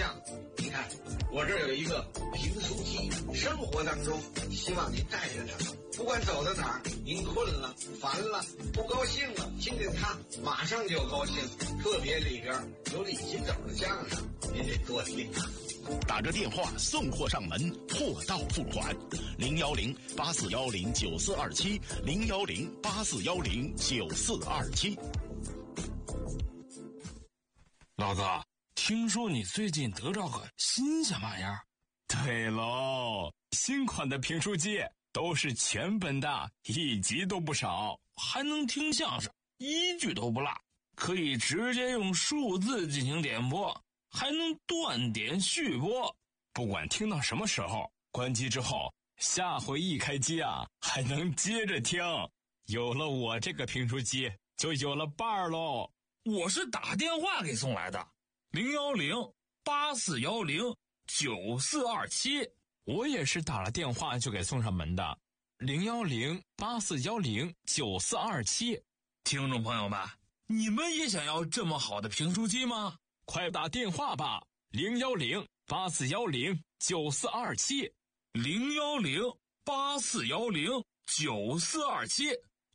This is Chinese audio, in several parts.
相，您看我这儿有一个评书记，生活当中希望您带着它，不管走到哪儿，您困了、烦了、不高兴了，听见它马上就高兴。特别里边有李金斗的相声，您得多听啊。 打着电话送货上门，货到付款，010-8410-9427，010-8410-9427。 老子听说你最近得着个新鲜玩意儿？ 对喽，新款的评书机都是全本的，1集都不少， 还能听相声，1句都不落，可以直接用数字进行点播，还能断点续播， 不管听到什么时候，关机之后，下回一开机啊，还能接着听。有了我这个评书机，就有了伴儿喽。 我是打电话给送来的，010-8410-9427。 我也是打了电话就给送上门的，010-8410-9427。 听众朋友们，你们也想要这么好的评书机吗？ 快打电话吧，010-8410-9427。 010-8410-9427。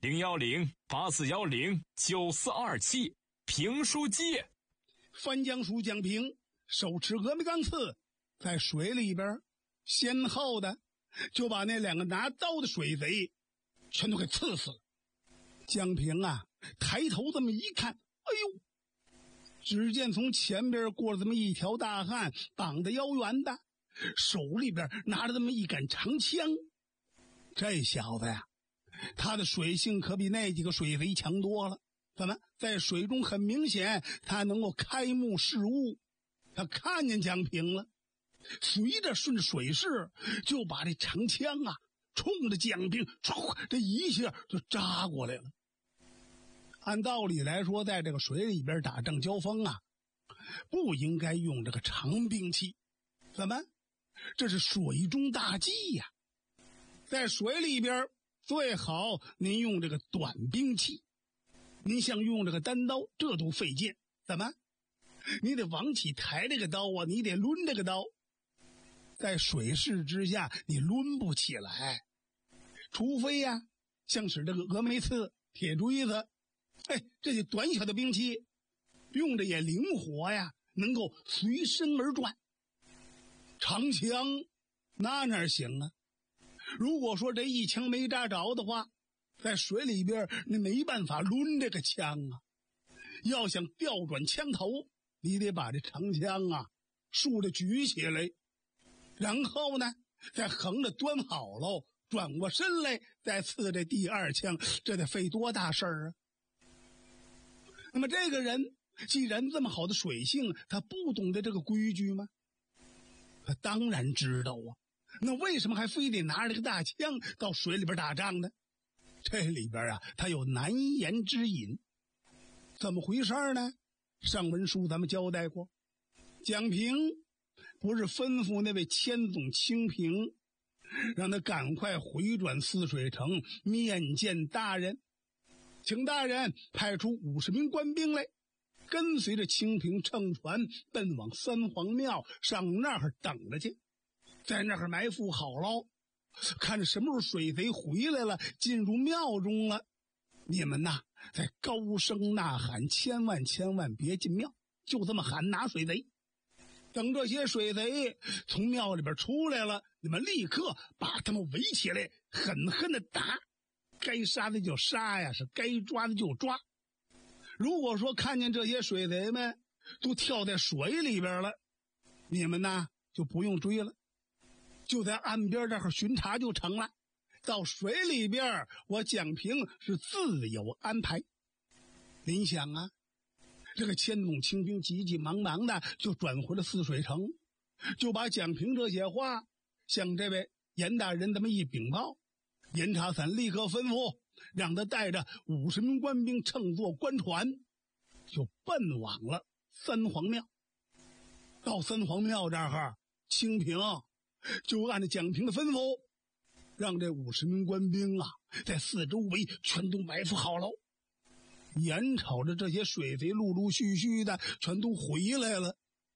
010-8410-9427。评书机。 范江叔蒋平手持峨眉钢刺，在水里边先后的就把那2个拿刀的水贼全都给刺死了。江平啊，抬头这么一看，哎呦，只见从前边过了这么一条大汉，绑得腰圆的，手里边拿着这么一杆长枪。这小子呀，他的水性可比那几个水贼强多了。怎么在水中很明显他能够开目视物，他看见蒋平了，随着顺着水势就把这长枪啊冲着蒋平这一下就扎过来了。按道理来说，在这个水里边打正交锋啊，不应该用这个长兵器，怎么这是水中大忌呀。在水里边最好您用这个短兵器，您像用这个单刀这都费劲，怎么你得往起抬这个刀啊，你得抡这个刀，在水势之下你抡不起来，除非呀像是这个峨眉刺、铁锥子，这些短小的兵器用着也灵活呀，能够随身而转。长枪哪行啊？如果说这一枪没扎着的话，在水里边你没办法抡这个枪啊。要想调转枪头，你得把这长枪啊竖着举起来，然后呢再横着端好喽，转过身来再刺这第2枪，这得费多大事儿啊。那么这个人既然这么好的水性，他不懂得这个规矩吗？他当然知道啊，那为什么还非得拿着这个大枪到水里边打仗呢？这里边啊他有难言之隐。怎么回事呢？上文书咱们交代过，蒋平不是吩咐那位千总清平让他赶快回转泗水城面见大人，请大人派出50名官兵来，跟随着清平乘船奔往三皇庙，上那儿等着去，在那儿埋伏好喽，看什么时候水贼回来了，进入庙中了，你们呐在高声呐喊，千万别进庙，就这么喊，拿水贼。等这些水贼从庙里边出来了，你们立刻把他们围起来，狠狠的打，该杀的就杀呀，是该抓的就抓。如果说看见这些水贼们都跳在水里边了，你们呢就不用追了，就在岸边这儿巡查就成了。到水里边我蒋平是自有安排。您想啊，这个千总清兵急急忙忙的就转回了泗水城，就把蒋平这些话向这位严大人这么一禀报。严查散立刻吩咐让他带着50名官兵乘坐官船，就奔往了三皇庙。到三皇庙这儿，清平就按照蒋平的吩咐，让这50名官兵啊在四周围全都埋伏好了。眼瞅着这些水贼陆陆续续的全都回来了，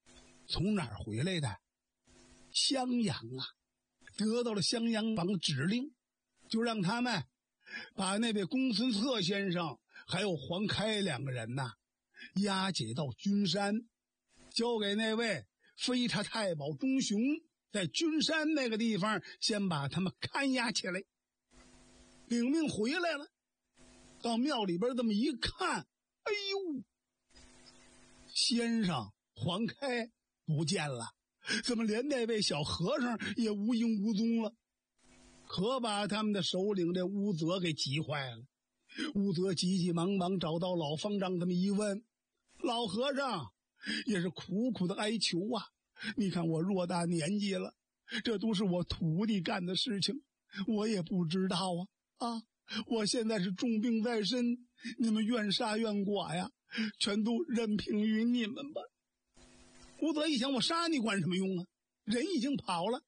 从哪儿回来的？襄阳啊，得到了襄阳王的指令，就让他们把那位公孙策先生还有黄开两个人呐，押解到君山，交给那位飞叉太保钟雄，在君山那个地方先把他们看押起来。领命回来了，到庙里边这么一看，哎呦，先生黄开不见了，怎么连那位小和尚也无影无踪了？可把他们的首领这乌泽给急坏了。乌泽急急忙忙找到老方丈，这么一问，老和尚也是苦苦的哀求啊，你看我偌大年纪了，这都是我徒弟干的事情，我也不知道啊，我现在是重病在身，你们愿杀愿剐呀，全都任凭于你们吧。乌泽一想，我杀你管什么用啊？人已经跑了，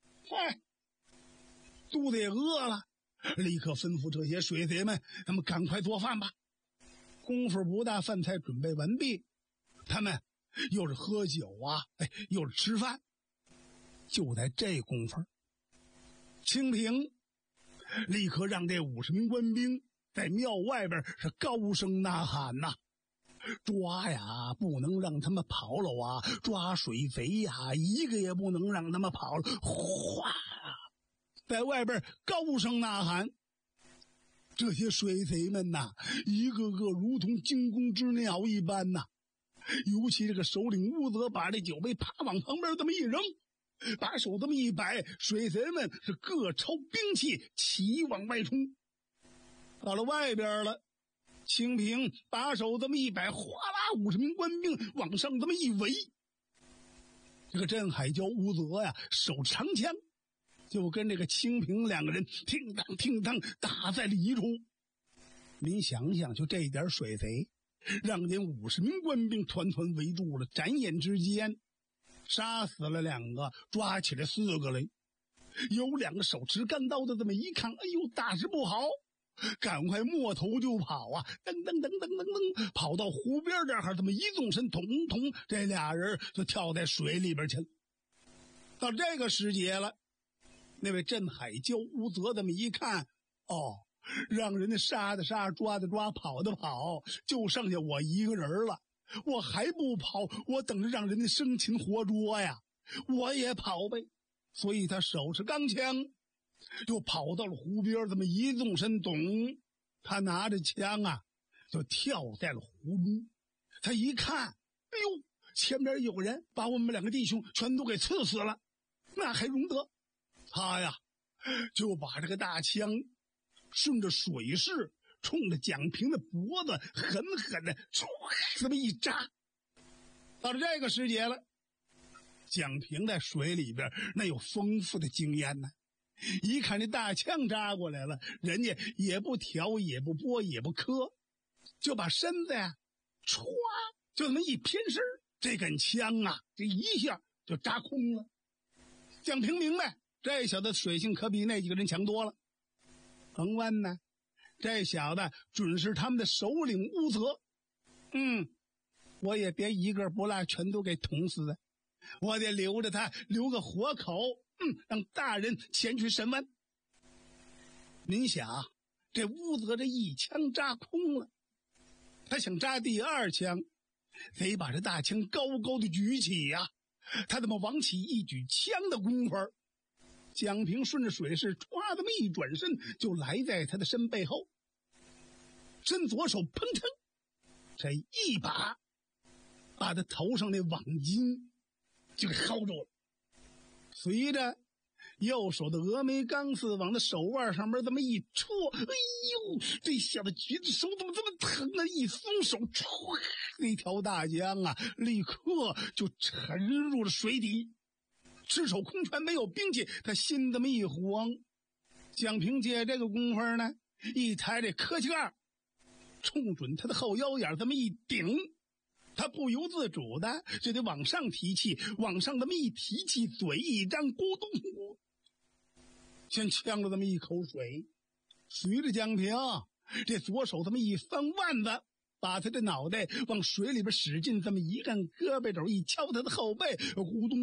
肚子也饿了，立刻吩咐这些水贼们，他们赶快做饭吧。功夫不大，饭菜准备完毕，他们又是喝酒啊，又是吃饭。就在这功夫，清平立刻让这50名官兵在庙外边是高声呐喊呐，抓呀，不能让他们跑了啊！抓水贼呀，一个也不能让他们跑了！哗，在外边高声呐喊。这些水贼们呐，一个个如同惊弓之鸟一般呐。尤其这个首领乌泽把这酒杯啪往旁边这么一扔，把手这么一摆，水贼们是各抽兵器，齐往外冲。到了外边了，清平把手这么一摆，哗啦，50名官兵往上这么一围。这个镇海椒乌泽呀，手长枪，就跟这个清平两个人听当听当打在了一处。您想想，就这点水贼，让这50名官兵团团围住了，转眼之间杀死了2个，抓起来4个来。有2个手持干刀的，这么一看，哎呦，大事不好，赶快摸头就跑啊！噔噔噔噔噔噔，跑到湖边这儿，这么一纵身，统统这俩人就跳在水里边去了。到这个时节了，那位镇海椒乌泽这么一看，让人家杀的杀，抓的抓，跑的跑，就剩下我一个人了。我还不跑，我等着让人家生擒活捉呀！我也跑呗。所以他手持钢枪，就跑到了湖边，这么一纵身，咚，他拿着枪啊，就跳在了湖中。他一看，哎呦，前边有人把我们2个弟兄全都给刺死了，那还容得？他呀，就把这个大枪顺着水势，冲着蒋平的脖子狠狠的这么一扎。到了这个时节了，蒋平在水里边那有丰富的经验呢，一看这大枪扎过来了，人家也不挑，也不拨，也不磕，就把身子呀，歘，就那么一偏身，这根枪啊，这一下就扎空了。蒋平明白，这小子水性可比那几个人强多了。甭问呢，这小子准是他们的首领乌泽。我也别一个不落全都给捅死了，我得留着他，留个活口，让大人前去审问。您想，这乌泽这一枪扎空了，他想扎第2枪，得把这大枪高高的举起呀。他怎么往起一举枪的功夫，蒋平顺着水势唰这么一转身，就来在他的身背后，伸左手砰腾，这一把把他头上那网巾就给薅住了。随着右手的峨眉钢刺往他手腕上面这么一戳，哎呦，这小子举着手怎么这么疼啊！一松手，唰，那条大江啊，立刻就沉入了水底。赤手空拳，没有兵器，他心这么一慌。蒋平借这个功夫呢，一抬这磕气盖，冲准他的后腰眼这么一顶，他不由自主的就得往上提气，往上这么一提气，嘴一张，咕咚咕，先呛了这么一口水。随着蒋平这左手这么一翻腕子， 把他的脑袋往水里边使劲这么一按，胳膊肘一敲他的后背，咕咚